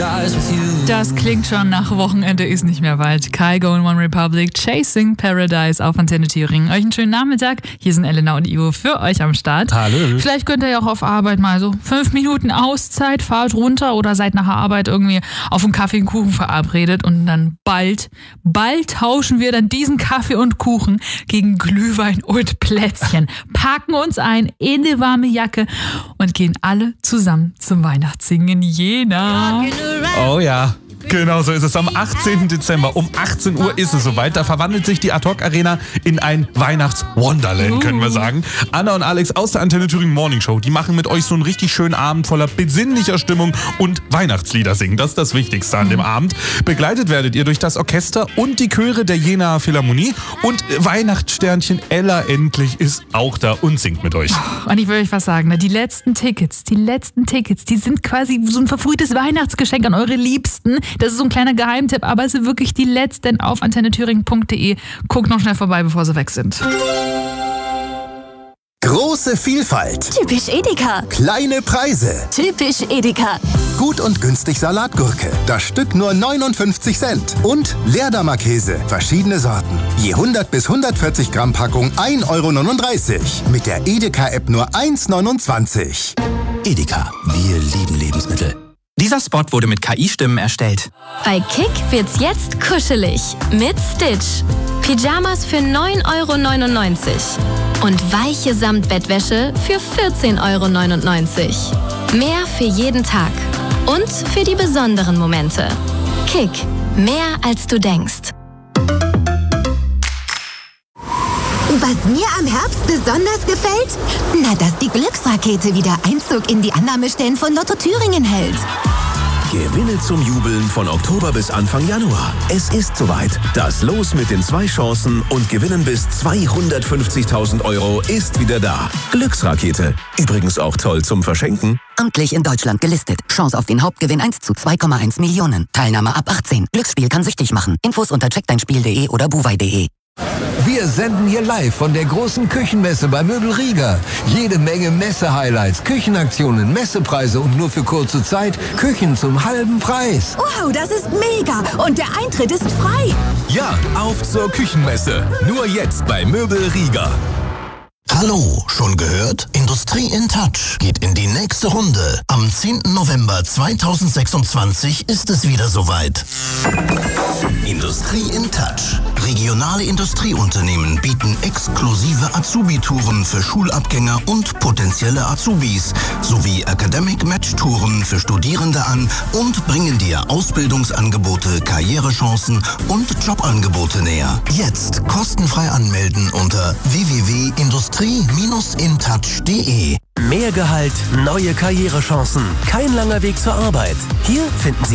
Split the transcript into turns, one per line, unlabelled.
paradise with you.
Das klingt schon nach Wochenende ist nicht mehr weit. Kygo und One Republic, Chasing Paradise auf Antenne Thüringen. Euch einen schönen Nachmittag. Hier sind Elena und Ivo für euch am Start.
Hallo.
Vielleicht könnt ihr ja auch auf Arbeit mal so 5 Minuten Auszeit, fahrt runter oder seid nach der Arbeit irgendwie auf einen Kaffee und Kuchen verabredet und dann bald tauschen wir dann diesen Kaffee und Kuchen gegen Glühwein und Plätzchen. Packen uns ein in eine warme Jacke und gehen alle zusammen zum Weihnachtssingen in Jena.
Oh ja. Genau so ist es. Am 18. Dezember um 18 Uhr ist es soweit. Da verwandelt sich die Ad-Hoc-Arena in ein Weihnachts-Wonderland, können wir sagen. Anna und Alex aus der Antenne Thüringen Morning Show, die machen mit euch so einen richtig schönen Abend voller besinnlicher Stimmung und Weihnachtslieder singen. Das ist das Wichtigste an dem Abend. Begleitet werdet ihr durch das Orchester und die Chöre der Jenaer Philharmonie. Und Weihnachtssternchen Ella endlich ist auch da und singt mit euch.
Und ich will euch was sagen, ne? Die letzten Tickets, die sind quasi so ein verfrühtes Weihnachtsgeschenk an eure Liebsten. Das ist so ein kleiner Geheimtipp, aber es sind wirklich die letzten auf antennethüringen.de. Guckt noch schnell vorbei, bevor sie weg sind.
Große Vielfalt.
Typisch Edeka.
Kleine Preise.
Typisch Edeka.
Gut und günstig Salatgurke. Das Stück nur 59 Cent. Und Leerdammer Käse. Verschiedene Sorten. Je 100 bis 140 Gramm Packung 1,39 Euro. Mit der Edeka-App nur 1,29 €.
Edeka, wir lieben Lebensmittel. Dieser Spot wurde mit KI-Stimmen erstellt.
Bei Kick wird's jetzt kuschelig. Mit Stitch. Pyjamas für 9,99 € und weiche Samtbettwäsche für 14,99 €. Mehr für jeden Tag. Und für die besonderen Momente. Kick. Mehr als du denkst.
Was mir am Herbst besonders gefällt? Na, dass die Glücksrakete wieder Einzug in die Annahmestellen von Lotto Thüringen hält.
Gewinne zum Jubeln von Oktober bis Anfang Januar. Es ist soweit. Das Los mit den 2 Chancen und Gewinnen bis 250.000 € ist wieder da. Glücksrakete. Übrigens auch toll zum Verschenken.
Amtlich in Deutschland gelistet. Chance auf den Hauptgewinn 1 zu 2,1 Millionen. Teilnahme ab 18. Glücksspiel kann süchtig machen. Infos unter checkdeinspiel.de oder buwei.de.
Wir senden hier live von der großen Küchenmesse bei Möbel Rieger. Jede Menge Messe-Highlights, Küchenaktionen, Messepreise und nur für kurze Zeit Küchen zum halben Preis.
Wow, das ist mega! Und der Eintritt ist frei.
Ja, auf zur Küchenmesse. Nur jetzt bei Möbel Rieger.
Hallo, schon gehört? Industrie in Touch geht in die nächste Runde. Am 10. November 2026 ist es wieder soweit. Industrie in Touch. Regionale Industrieunternehmen bieten exklusive Azubi-Touren für Schulabgänger und potenzielle Azubis sowie Academic Match-Touren für Studierende an und bringen dir Ausbildungsangebote, Karrierechancen und Jobangebote näher. Jetzt kostenfrei anmelden unter www.industrie-intouch.de.
Mehr Gehalt, neue Karrierechancen. Kein langer Weg zur Arbeit. Hier finden Sie